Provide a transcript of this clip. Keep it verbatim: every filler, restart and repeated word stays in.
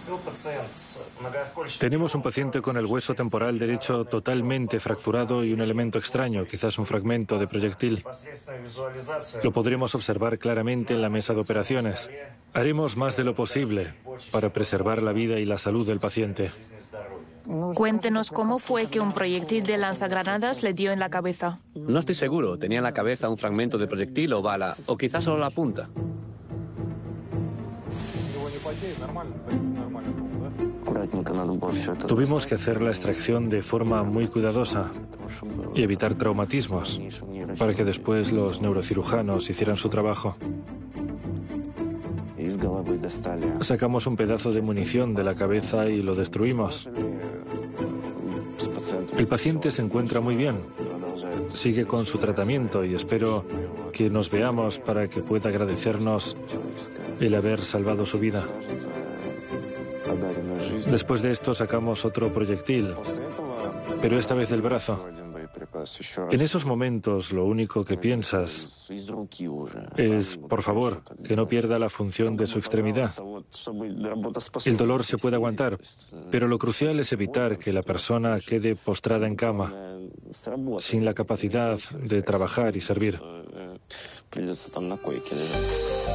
Tenemos un paciente con el hueso temporal derecho totalmente fracturado y un elemento extraño, quizás un fragmento de proyectil. Lo podremos observar claramente en la mesa de operaciones. Haremos más de lo posible para preservar la vida y la salud del paciente. Cuéntenos cómo fue que un proyectil de lanzagranadas le dio en la cabeza. No estoy seguro. Tenía en la cabeza un fragmento de proyectil o bala, o quizás solo la punta. Tuvimos que hacer la extracción de forma muy cuidadosa y evitar traumatismos para que después los neurocirujanos hicieran su trabajo. Sacamos un pedazo de munición de la cabeza y lo destruimos. El paciente se encuentra muy bien. Sigue con su tratamiento y espero que nos veamos para que pueda agradecernos el haber salvado su vida. Después de esto sacamos otro proyectil, pero esta vez del brazo. En esos momentos lo único que piensas es, por favor, que no pierda la función de su extremidad. El dolor se puede aguantar, pero lo crucial es evitar que la persona quede postrada en cama, sin la capacidad de trabajar y servir.